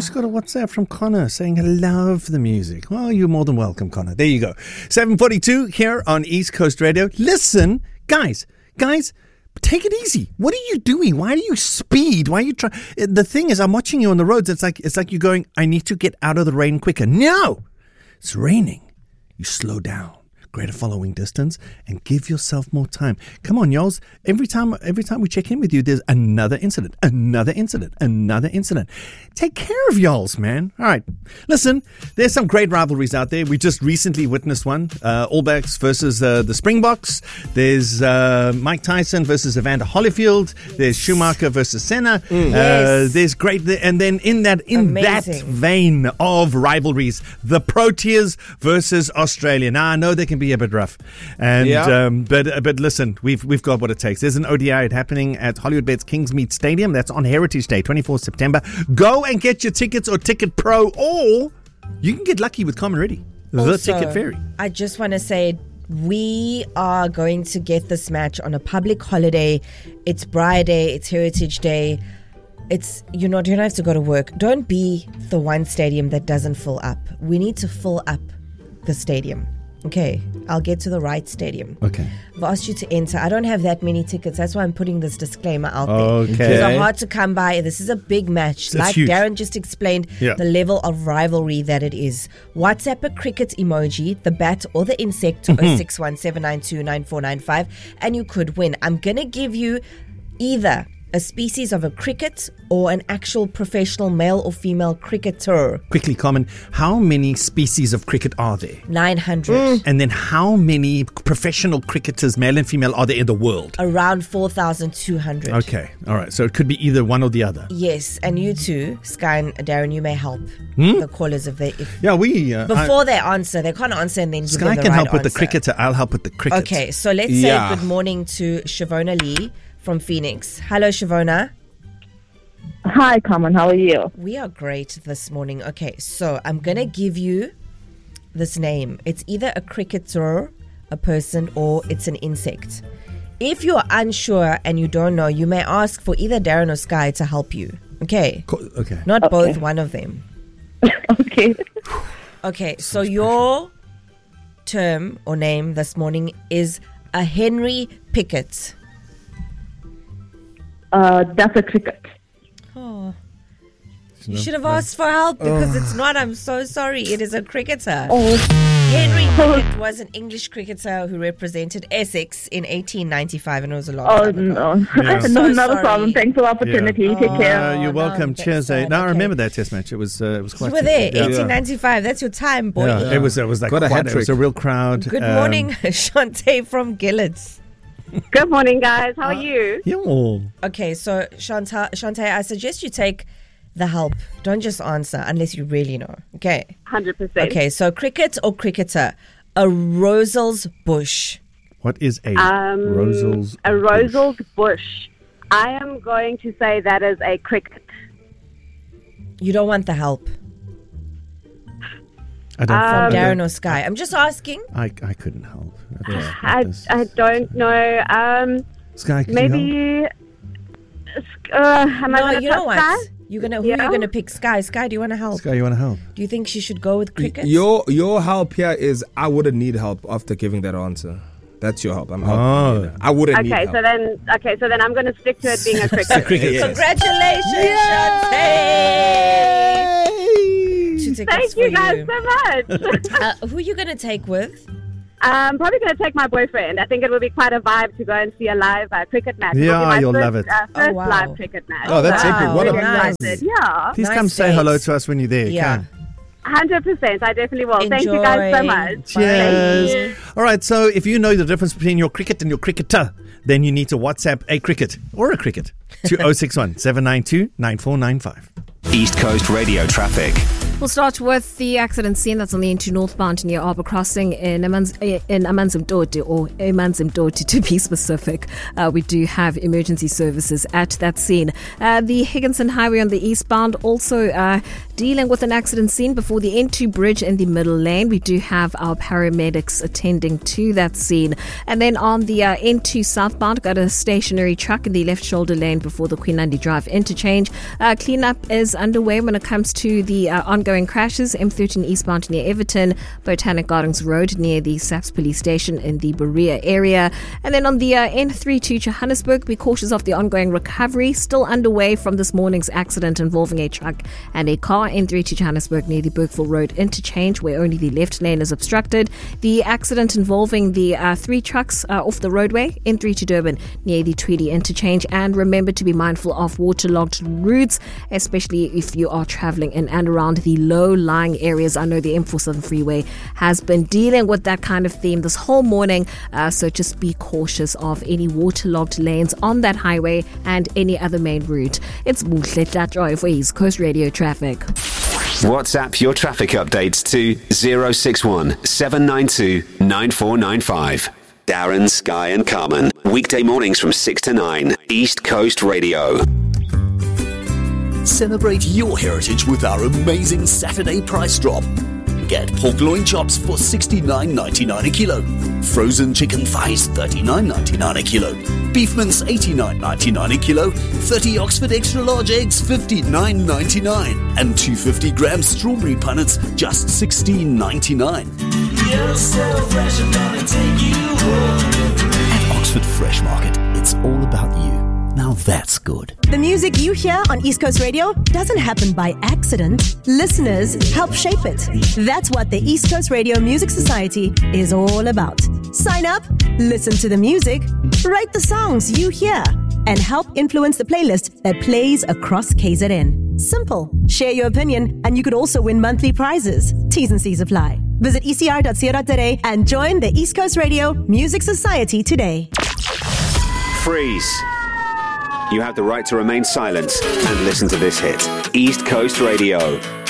just got a WhatsApp from Connor saying, I love the music. Well, you're more than welcome, Connor. There you go. 7:42 here on East Coast Radio. Listen, guys, take it easy. What are you doing? Why do you speed? Why are you trying? The thing is, I'm watching you on the roads. It's like you're going, I need to get out of the rain quicker. No, it's raining. You slow down, greater following distance, and give yourself more time. Come on, y'all. Every time we check in with you, there's another incident. Take care of y'all's, man. All right. Listen, there's some great rivalries out there. We just recently witnessed one. All Blacks versus the Springboks. There's Mike Tyson versus Evander Holyfield. There's Schumacher versus Senna. Yes. There's great, and then in that vein of rivalries, the Proteas versus Australia. Now I know they can be a bit rough, and but listen, we've got what it takes. There's an ODI happening at HollywoodBets Kingsmead Stadium. That's on Heritage Day, 24th September. Go and get your tickets or Ticket Pro, or you can get lucky with Common Ready, the Ticket Fairy. I just want to say, we are going to get this match on a public holiday. It's Braai Day, it's Heritage Day. It's, you don't have to go to work. Don't be the one stadium that doesn't fill up. We need to fill up the stadium. Okay, I'll get to the right stadium. Okay. I've asked you to enter. I don't have that many tickets. That's why I'm putting this disclaimer out there. Okay. These are hard to come by. This is a big match. It's like huge. Darren just explained, the level of rivalry that it is. WhatsApp a cricket emoji, the bat or the insect to 0617929495, and you could win. I'm going to give you either a species of a cricket or an actual professional male or female cricketer. Quickly, Common, how many species of cricket are there? 900. And then how many professional cricketers, male and female, are there in the world? Around 4,200. Okay, all right. So it could be either one or the other. Yes, and you too, Sky and Darren, you may help the callers if they... Before they answer, they can't answer and then give Sky them the can right help with the answer. cricketer. I'll help with the cricket. Okay, so let's say good morning to Shavona Lee from Phoenix. Hello, Shavona. Hi, Common. How are you? We are great this morning. Okay, so I'm going to give you this name. It's either a cricketer, a person, or it's an insect. If you're unsure and you don't know, you may ask for either Darren or Sky to help you. Okay? Okay. Not both, one of them. Okay. Okay, so your term or name this morning is a Henry Pickett. That's a cricket. Oh, you should have asked for help because it's not. I'm so sorry. It is a cricketer. Henry Pickett was an English cricketer who represented Essex in 1895, and it was a long time ago. No. I'm No, so not a sorry. problem. Thanks for the opportunity. Take care. You're welcome. that's Cheers. sad. Now I Okay. remember that test match. It was quite. You were there, Yeah. 1895. That's your time, boy. Yeah. It was like Got a quite, hat it was a real crowd. Good morning, Shantae from Gillets. Good morning, guys. How are you? Okay, so Shantae, I suggest you take the help. Don't just answer unless you really know. Okay. 100%. Okay, so cricket or cricketer? A Rosel's bush. What is a Rosel's A Rosel's bush. I am going to say that is a cricket. You don't want the help I from don't. Darren or Sky. I'm just asking. I couldn't help. I don't know. Sky, could maybe. you Am I No, going to you know what? Sky? Who are you gonna pick? Sky. Sky, do you want to help? Sky, you want to help? Do you think she should go with cricket? Your help here is I wouldn't need help after giving that answer. That's your help. I'm helping. You. I wouldn't need help. So then I'm going to stick to it being a cricket. Yes. Congratulations, Shantae! 2 tickets Thank for you guys so much. Who are you gonna take with? I'm probably going to take my boyfriend. I think it will be quite a vibe to go and see a live cricket match. Yeah, It'll be my you'll first, love it. First wow. live cricket match. Oh, that's epic. What a really nice. excited. Yeah. Please Nice come say date. hello to us when you're there. Yeah. Come. 100%. I definitely will. Thank you guys so Enjoy. much. Cheers. Thank you. All right, so if you know the difference between your cricket and your cricketer, then you need to WhatsApp a cricket or a cricket to 061 792 9495. East Coast Radio traffic. We'll start with the accident scene that's on the N2 northbound near Arbor Crossing in Amanzimtoti, or Amanzimtoti to be specific. We do have emergency services at that scene. The Higginson Highway on the eastbound also dealing with an accident scene before the N2 bridge in the middle lane. We do have our paramedics attending to that scene. And then on the N2 southbound, got a stationary truck in the left shoulder lane before the Queen Andy Drive interchange. Cleanup is underway when it comes to the ongoing crashes. M13 eastbound near Everton, Botanic Gardens Road near the SAPS police station in the Berea area. And then on the N3 to Johannesburg, be cautious of the ongoing recovery still underway from this morning's accident involving a truck and a car. N3 to Johannesburg near the Bergville Road interchange, where only the left lane is obstructed. The accident involving the 3 trucks off the roadway, N3 to Durban near the Tweedy interchange. And remember to be mindful of waterlogged routes, especially if you are traveling in and around the low-lying areas. I know the M47 freeway has been dealing with that kind of theme this whole morning, so just be cautious of any waterlogged lanes on that highway and any other main route. It's Buhle Tlatroy for East Coast Radio Traffic. WhatsApp your traffic updates to 061 792 9495. Darren, Sky and Carmen. Weekday mornings from 6 to 9. East Coast Radio. Celebrate your heritage with our amazing Saturday price drop. Get pork loin chops for $69.99 a kilo. Frozen chicken thighs $39.99 a kilo. Beef mince $89.99 a kilo. 30 Oxford extra large eggs $59.99. And 250-gram strawberry punnets just $16.99. You're so fresh, I'm gonna take you home. At Oxford Fresh Market, it's all about you. Now that's good. The music you hear on East Coast Radio doesn't happen by accident. Listeners help shape it. That's what the East Coast Radio Music Society is all about. Sign up, listen to the music, rate the songs you hear, and help influence the playlist that plays across KZN. Simple. Share your opinion, and you could also win monthly prizes. T's and C's apply. Visit ecr.co.za and join the East Coast Radio Music Society today. Freeze. You have the right to remain silent and listen to this hit. East Coast Radio.